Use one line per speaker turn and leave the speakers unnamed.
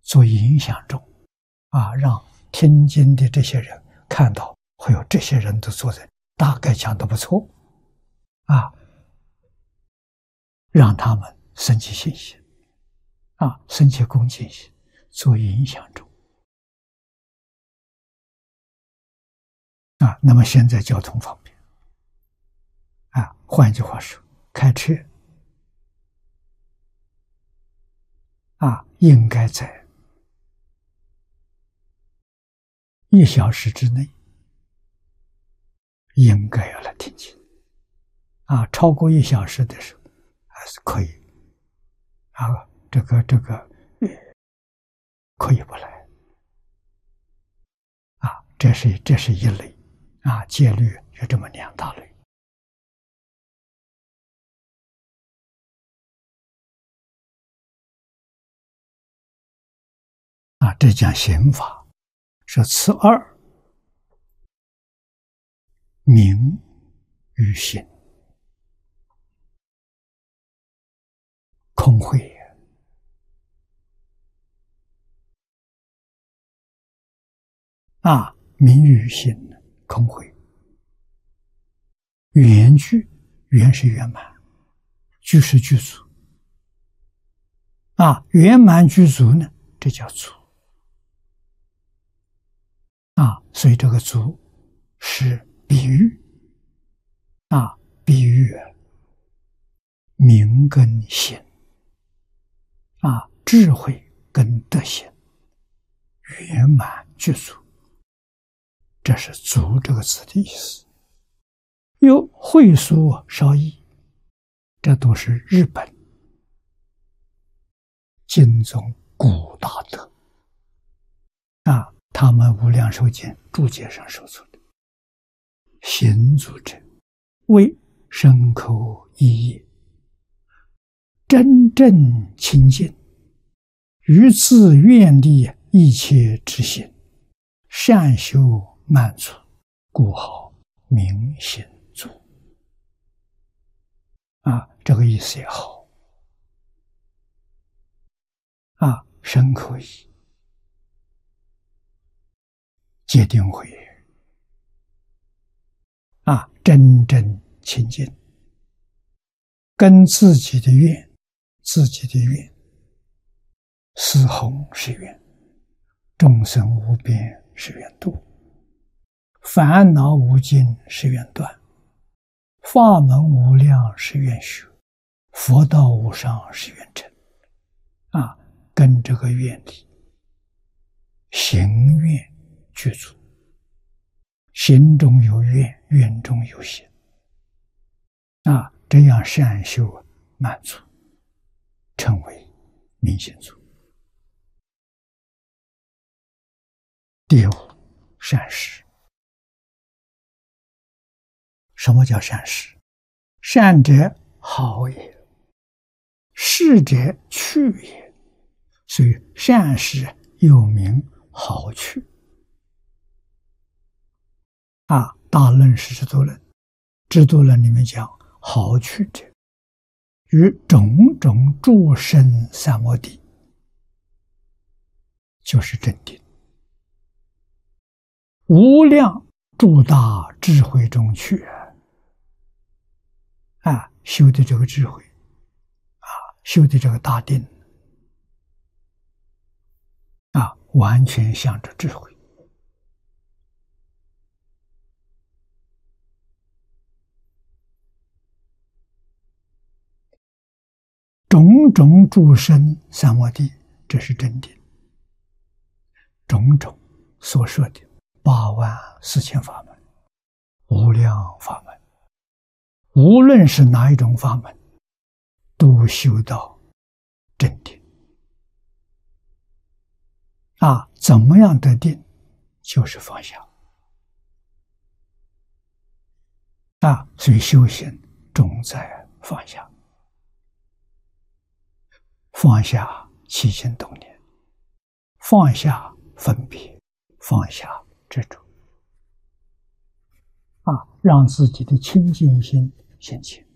做影响中，让听经的这些人看到，会有这些人的做人大概讲得不错，让他们升起信心，升起恭敬心，做影响中。那么现在交通方便，换句话说，开车应该在1小时之内应该要来听经，超过1小时的时候还是可以，这个可以不来，这是一类，戒律有这么2大类。这讲刑法，说此二名与行，空慧也。名与行，空慧。圆具，圆是圆满，具是具足。圆满具足呢，这叫足。所以这个足是比喻，比喻名跟行，智慧跟德行圆满具足，这是足这个字的意思。有会俗少异，这都是日本经宗古大德他们无量寿经注解上说出的。行足者，为身口意业真正清净，于自愿力一切之行，善修满足，故号明行足。这个意思也好。身口意戒定慧，真正清净，跟自己的愿司弘是愿，众生无边是愿度，烦恼无尽是愿断，法门无量是愿学，佛道无上是愿成。跟这个愿力行愿具足，行中有愿，愿中有行，这样善修满足，称为明行足。第五，善事。什么叫善事？善者好也，事者去也。所以善事又名好趣。大论是制度论，制度论里面讲好趣者，与种种诸生三摩地，就是真谛，无量诸大智慧中去，修的这个智慧，修的这个大定，完全向着智慧。种种诸生三摩地，这是真谛。种种所说的84000法门，无量法门，无论是哪一种法门，都修到真谛。怎么样得定？就是放下。所以修行重在放下。放下起心动念，放下分别，放下执着，让自己的清净心现前。